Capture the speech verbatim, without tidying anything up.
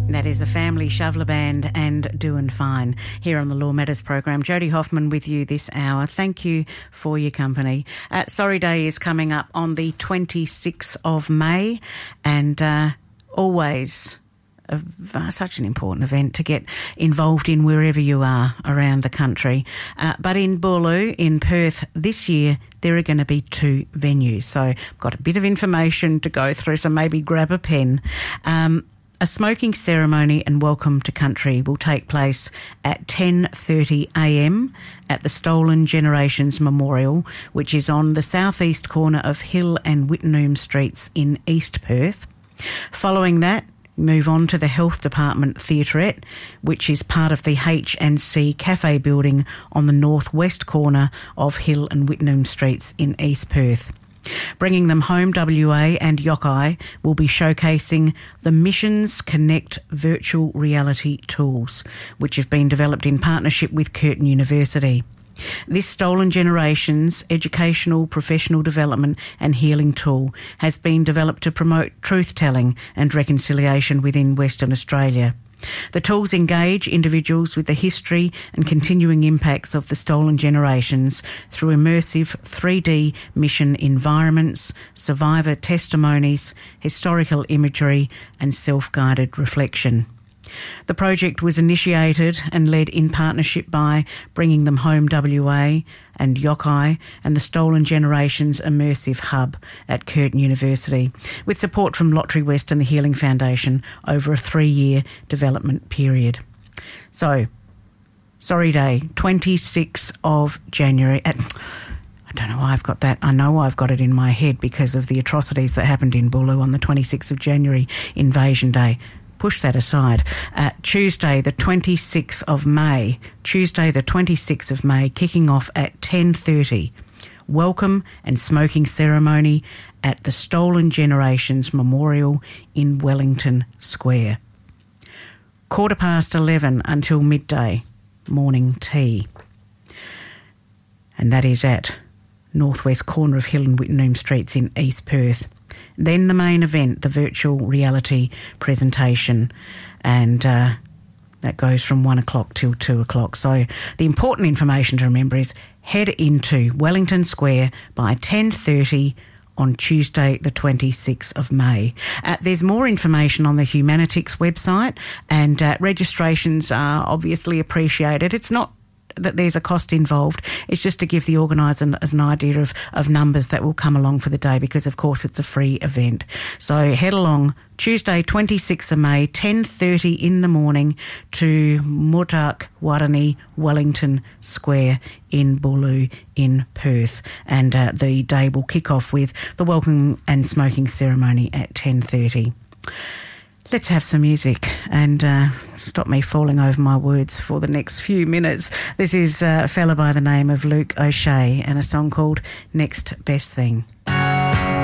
That is the Family Shoveler Band and Doin' Fine here on the Law Matters program. Jodie Hoffman with you this hour. Thank you for your company. Uh, Sorry Day is coming up on the twenty-sixth of May, and uh, always a, uh, such an important event to get involved in wherever you are around the country. Uh, but in Booloo, in Perth, this year there are going to be two venues. So I've got a bit of information to go through, so maybe grab a pen. Um, A smoking ceremony and welcome to country will take place at ten thirty a m at the Stolen Generations Memorial, which is on the southeast corner of Hill and Wittenoom Streets in East Perth. Following that, move on to the Health Department Theatrette, which is part of the H and C Cafe building on the northwest corner of Hill and Wittenoom Streets in East Perth. Bringing Them Home W A and Yockeye will be showcasing the Missions Connect virtual reality tools, which have been developed in partnership with Curtin University. This Stolen Generations educational, professional development and healing tool has been developed to promote truth-telling and reconciliation within Western Australia. The tools engage individuals with the history and continuing impacts of the stolen generations through immersive three D mission environments, survivor testimonies, historical imagery and self-guided reflection. The project was initiated and led in partnership by Bringing Them Home W A and Yockeye and the Stolen Generations Immersive Hub at Curtin University, with support from Lottery West and the Healing Foundation over a three-year development period. So, Sorry Day, twenty-sixth of January. At, I don't know why I've got that. I know I've got it in my head because of the atrocities that happened in Booloo on the twenty-sixth of January, Invasion Day. Push that aside. Uh, Tuesday, the twenty-sixth of May. Tuesday, the twenty-sixth of May, kicking off at ten thirty. Welcome and smoking ceremony at the Stolen Generations Memorial in Wellington Square. Quarter past eleven until midday, morning tea. And that is at northwest corner of Hill and Wittenoom Streets in East Perth. Then the main event, the virtual reality presentation, and uh, that goes from one o'clock till two o'clock. So the important information to remember is head into Wellington Square by ten thirty on Tuesday the twenty-sixth of May. Uh, there's more information on the Humanitix website, and uh, registrations are obviously appreciated. It's not that there's a cost involved. It's just to give the organiser an, an idea of, of numbers that will come along for the day, because of course it's a free event. So head along Tuesday twenty-sixth of May, ten thirty in the morning to Murtak Warani Wellington Square in Booloo in Perth. And uh, the day will kick off with the welcome and smoking ceremony at ten thirty. Let's have some music and uh, stop me falling over my words for the next few minutes. This is a fella by the name of Luke O'Shea and a song called Next Best Thing.